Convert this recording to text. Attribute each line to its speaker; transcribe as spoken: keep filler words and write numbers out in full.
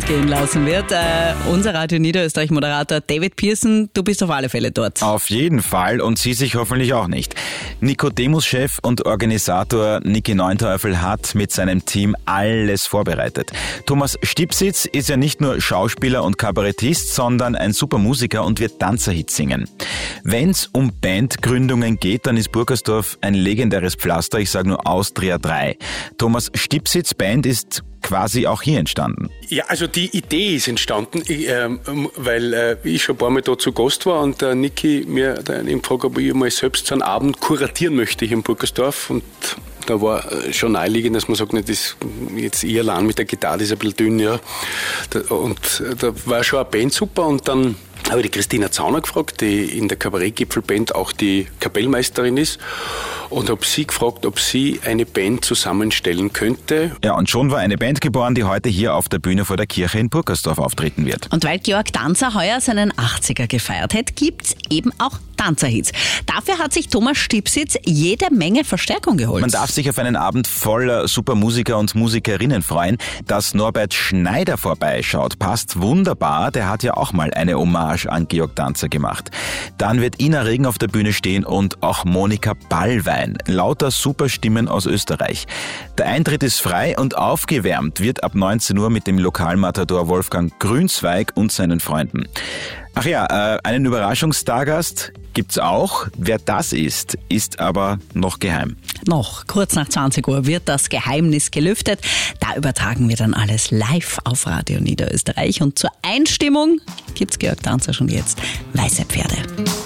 Speaker 1: gehen lassen wird. Äh, unser Radio Niederösterreich-Moderator David Pearson, du bist auf alle Fälle dort.
Speaker 2: Auf jeden Fall und sie sich hoffentlich auch nicht. Nicodemus-Chef und Organisator Niki Neunteufel hat mit seinem Team alles vorbereitet. Thomas Stipsitz ist ja nicht nur Schauspieler und Kabarettist, sondern ein super Musiker und wird Danzerhits singen. Wenn's um Bandgründungen geht, dann ist Burgersdorf ein legendäres Pflaster, ich sage nur Austria drei. Thomas Stipsitz Band ist quasi auch hier entstanden.
Speaker 3: Ja, also die Idee ist entstanden, ich, äh, weil äh, ich schon ein paar Mal da zu Gast war und der Niki mir dann gefragt, ob ich mal selbst so einen Abend kuratieren möchte hier in Burgersdorf, und da war schon naheliegend, dass man sagt, nicht, das jetzt eher allein mit der Gitarre, das ist ein bisschen dünn, ja. Und da war schon eine Band super, und dann habe ich die Christina Zauner gefragt, die in der Kabarettgipfelband auch die Kapellmeisterin ist, und habe sie gefragt, ob sie eine Band zusammenstellen könnte.
Speaker 2: Ja, und schon war eine Band geboren, die heute hier auf der Bühne vor der Kirche in Burgersdorf auftreten wird.
Speaker 1: Und weil Georg Danzer heuer seinen achtziger gefeiert hat, gibt's eben auch Danzerhits. Dafür hat sich Thomas Stipsitz jede Menge Verstärkung geholt.
Speaker 2: Man darf sich auf einen Abend voller super Musiker und Musikerinnen freuen. Dass Norbert Schneider vorbeischaut, passt wunderbar. Der hat ja auch mal eine Hommage an Georg Danzer gemacht. Dann wird Ina Regen auf der Bühne stehen und auch Monika Ballwein. Lauter Superstimmen aus Österreich. Der Eintritt ist frei und aufgewärmt wird ab neunzehn Uhr mit dem Lokalmatador Wolfgang Grünzweig und seinen Freunden. Ach ja, äh, einen Überraschungsstargast gibt's auch. Wer das ist, ist aber noch geheim.
Speaker 1: Noch, kurz nach zwanzig Uhr wird das Geheimnis gelüftet. Da übertragen wir dann alles live auf Radio Niederösterreich. Und zur Einstimmung gibt's Georg Danzer schon jetzt Weiße Pferde.